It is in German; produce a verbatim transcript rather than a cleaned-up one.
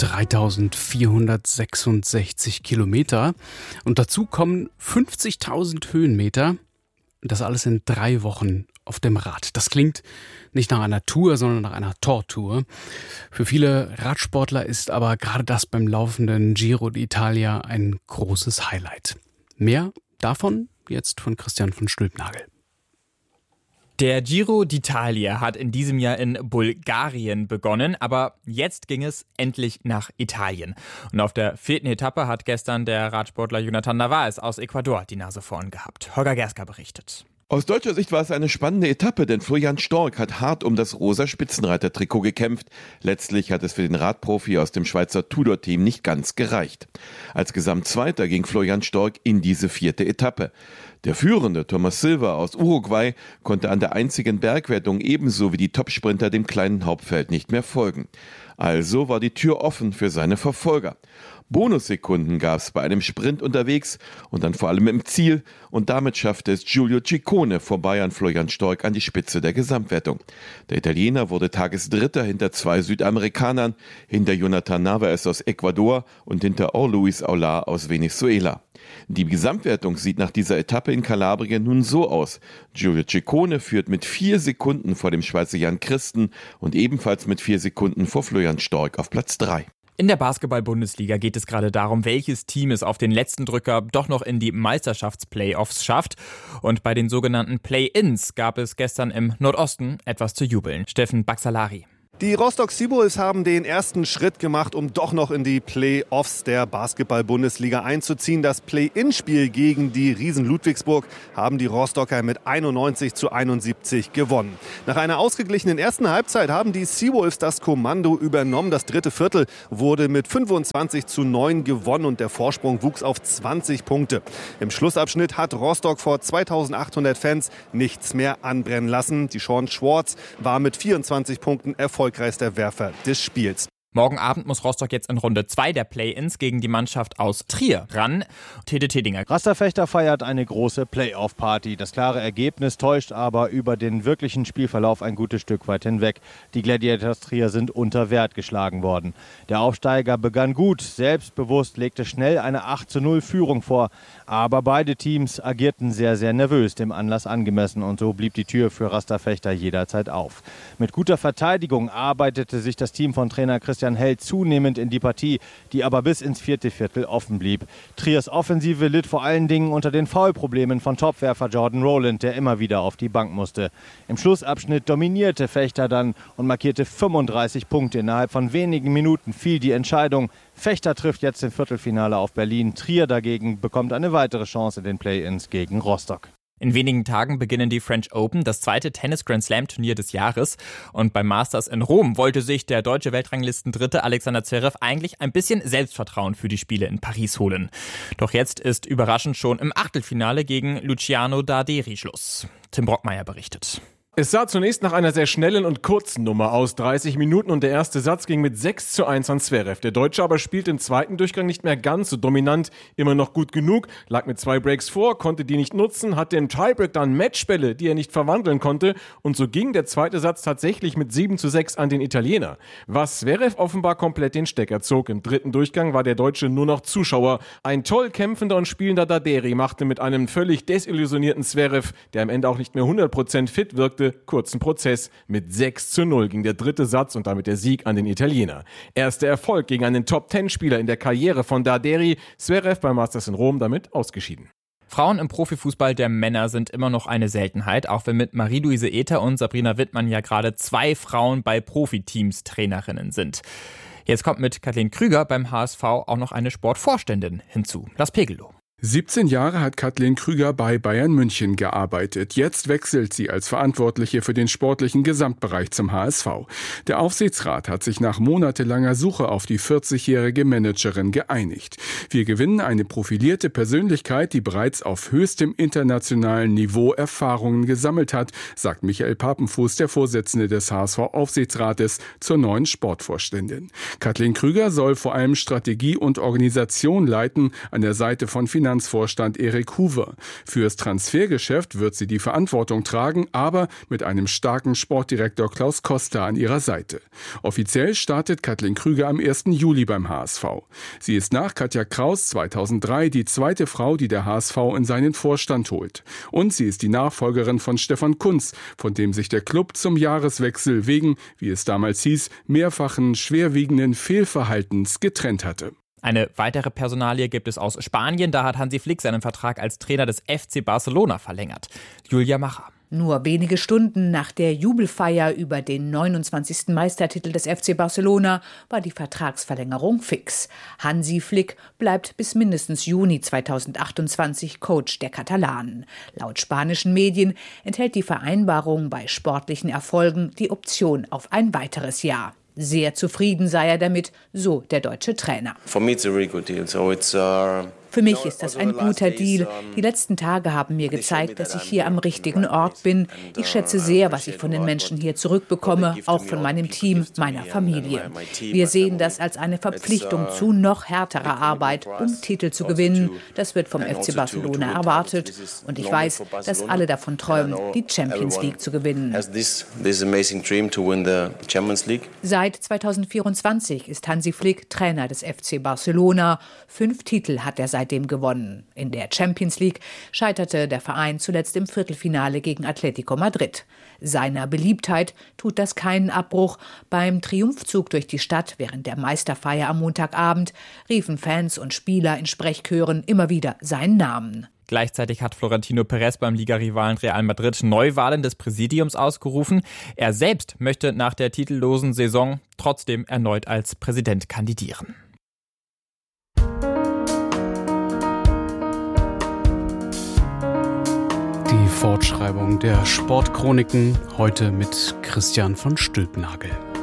dreitausendvierhundertsechsundsechzig Kilometer und dazu kommen fünfzigtausend Höhenmeter. Das alles in drei Wochen auf dem Rad. Das klingt nicht nach einer Tour, sondern nach einer Tortour. Für viele Radsportler ist aber gerade das beim laufenden Giro d'Italia ein großes Highlight. Mehr davon jetzt von Christian von Stülpnagel. Der Giro d'Italia hat in diesem Jahr in Bulgarien begonnen, aber jetzt ging es endlich nach Italien. Und auf der vierten Etappe hat gestern der Radsportler Jonathan Narvaez aus Ecuador die Nase vorn gehabt. Holger Gerska berichtet. Aus deutscher Sicht war es eine spannende Etappe, denn Florian Stork hat hart um das rosa Spitzenreiter-Trikot gekämpft. Letztlich hat es für den Radprofi aus dem Schweizer Tudor-Team nicht ganz gereicht. Als Gesamtzweiter ging Florian Stork in diese vierte Etappe. Der führende Thomas Silva aus Uruguay konnte an der einzigen Bergwertung ebenso wie die Topsprinter dem kleinen Hauptfeld nicht mehr folgen. Also war die Tür offen für seine Verfolger. Bonussekunden gab es bei einem Sprint unterwegs und dann vor allem im Ziel, und damit schaffte es Giulio Ciccone vorbei an Florian Stork an die Spitze der Gesamtwertung. Der Italiener wurde Tagesdritter hinter zwei Südamerikanern, hinter Jonathan Narvaez aus Ecuador und hinter Luis Aular aus Venezuela. Die Gesamtwertung sieht nach dieser Etappe in Kalabrien nun so aus. Giulio Ciccone führt mit vier Sekunden vor dem Schweizer Jan Christen und ebenfalls mit vier Sekunden vor Florian Stork auf Platz drei. In der Basketball-Bundesliga geht es gerade darum, welches Team es auf den letzten Drücker doch noch in die Meisterschafts-Playoffs schafft. Und bei den sogenannten Play-Ins gab es gestern im Nordosten etwas zu jubeln. Steffen Baxalari. Die Rostock Seabulls haben den ersten Schritt gemacht, um doch noch in die Play-Offs der Basketball-Bundesliga einzuziehen. Das Play-In-Spiel gegen die Riesen Ludwigsburg haben die Rostocker mit einundneunzig zu einundsiebzig gewonnen. Nach einer ausgeglichenen ersten Halbzeit haben die Seawolves das Kommando übernommen. Das dritte Viertel wurde mit fünfundzwanzig zu neun gewonnen und der Vorsprung wuchs auf zwanzig Punkte. Im Schlussabschnitt hat Rostock vor zweitausendachthundert Fans nichts mehr anbrennen lassen. Die Sean Schwartz war mit vierundzwanzig Punkten erfolgreichster Werfer des Spiels. Morgen Abend muss Rostock jetzt in Runde zwei der Play-Ins gegen die Mannschaft aus Trier ran. Tede Tedinger. Rasterfechter feiert eine große Playoff-Party. Das klare Ergebnis täuscht aber über den wirklichen Spielverlauf ein gutes Stück weit hinweg. Die Gladiators Trier sind unter Wert geschlagen worden. Der Aufsteiger begann gut, selbstbewusst, legte schnell eine acht zu null Führung vor. Aber beide Teams agierten sehr, sehr nervös, dem Anlass angemessen. Und so blieb die Tür für Rasterfechter jederzeit auf. Mit guter Verteidigung arbeitete sich das Team von Trainer Christian Held zunehmend in die Partie, die aber bis ins vierte Viertel offen blieb. Triers Offensive litt vor allen Dingen unter den Foulproblemen von Topwerfer Jordan Rowland, der immer wieder auf die Bank musste. Im Schlussabschnitt dominierte Fechter dann und markierte fünfunddreißig Punkte. Innerhalb von wenigen Minuten fiel die Entscheidung. Fechter trifft jetzt im Viertelfinale auf Berlin. Trier dagegen bekommt eine weitere Chance in den Play-Ins gegen Rostock. In wenigen Tagen beginnen die French Open, das zweite Tennis-Grand-Slam-Turnier des Jahres. Und beim Masters in Rom wollte sich der deutsche Weltranglistendritte Alexander Zverev eigentlich ein bisschen Selbstvertrauen für die Spiele in Paris holen. Doch jetzt ist überraschend schon im Achtelfinale gegen Luciano Darderi Schluss. Tim Brockmeier berichtet. Es sah zunächst nach einer sehr schnellen und kurzen Nummer aus, dreißig Minuten, und der erste Satz ging mit sechs zu eins an Zverev. Der Deutsche aber spielt im zweiten Durchgang nicht mehr ganz so dominant, immer noch gut genug, lag mit zwei Breaks vor, konnte die nicht nutzen, hatte im Tiebreak dann Matchbälle, die er nicht verwandeln konnte, und so ging der zweite Satz tatsächlich mit sieben zu sechs an den Italiener. Was Zverev offenbar komplett den Stecker zog. Im dritten Durchgang war der Deutsche nur noch Zuschauer. Ein toll kämpfender und spielender Darderi machte mit einem völlig desillusionierten Zverev, der am Ende auch nicht mehr hundert Prozent fit wirkte, kurzen Prozess. Mit sechs zu null ging der dritte Satz und damit der Sieg an den Italiener. Erster Erfolg gegen einen Top-Zehn-Spieler in der Karriere von Darderi. Zverev beim Masters in Rom damit ausgeschieden. Frauen im Profifußball der Männer sind immer noch eine Seltenheit, auch wenn mit Marie-Louise Ether und Sabrina Wittmann ja gerade zwei Frauen bei Profiteams Trainerinnen sind. Jetzt kommt mit Kathleen Krüger beim H S V auch noch eine Sportvorständin hinzu. Lars Pegelow. siebzehn Jahre hat Kathleen Krüger bei Bayern München gearbeitet. Jetzt wechselt sie als Verantwortliche für den sportlichen Gesamtbereich zum H S V. Der Aufsichtsrat hat sich nach monatelanger Suche auf die vierzigjährige Managerin geeinigt. Wir gewinnen eine profilierte Persönlichkeit, die bereits auf höchstem internationalen Niveau Erfahrungen gesammelt hat, sagt Michael Papenfuß, der Vorsitzende des H S V-Aufsichtsrates, zur neuen Sportvorständin. Kathleen Krüger soll vor allem Strategie und Organisation leiten, an der Seite von Finanz Finanzvorstand Erik Hoover. Fürs Transfergeschäft wird sie die Verantwortung tragen, aber mit einem starken Sportdirektor Klaus Koster an ihrer Seite. Offiziell startet Kathleen Krüger am ersten Juli beim H S V. Sie ist nach Katja Kraus zweitausenddrei die zweite Frau, die der H S V in seinen Vorstand holt. Und sie ist die Nachfolgerin von Stefan Kuntz, von dem sich der Club zum Jahreswechsel wegen, wie es damals hieß, mehrfachen schwerwiegenden Fehlverhaltens getrennt hatte. Eine weitere Personalie gibt es aus Spanien. Da hat Hansi Flick seinen Vertrag als Trainer des F C Barcelona verlängert. Julia Macher. Nur wenige Stunden nach der Jubelfeier über den neunundzwanzigsten Meistertitel des F C Barcelona war die Vertragsverlängerung fix. Hansi Flick bleibt bis mindestens Juni zweitausendachtundzwanzig Coach der Katalanen. Laut spanischen Medien enthält die Vereinbarung bei sportlichen Erfolgen die Option auf ein weiteres Jahr. Sehr zufrieden sei er damit, so der deutsche Trainer. For me it's a really good deal. So it's uh Für mich ist das ein guter Deal. Die letzten Tage haben mir gezeigt, dass ich hier am richtigen Ort bin. Ich schätze sehr, was ich von den Menschen hier zurückbekomme, auch von meinem Team, meiner Familie. Wir sehen das als eine Verpflichtung zu noch härterer Arbeit, um Titel zu gewinnen. Das wird vom F C Barcelona erwartet. Und ich weiß, dass alle davon träumen, die Champions League zu gewinnen. Seit zweitausendvierundzwanzig ist Hansi Flick Trainer des F C Barcelona. Fünf Titel hat er seit Seitdem gewonnen. In der Champions League scheiterte der Verein zuletzt im Viertelfinale gegen Atletico Madrid. Seiner Beliebtheit tut das keinen Abbruch. Beim Triumphzug durch die Stadt während der Meisterfeier am Montagabend riefen Fans und Spieler in Sprechchören immer wieder seinen Namen. Gleichzeitig hat Florentino Perez beim Ligarivalen Real Madrid Neuwahlen des Präsidiums ausgerufen. Er selbst möchte nach der titellosen Saison trotzdem erneut als Präsident kandidieren. Die Fortschreibung der Sportchroniken heute mit Christian von Stülpnagel.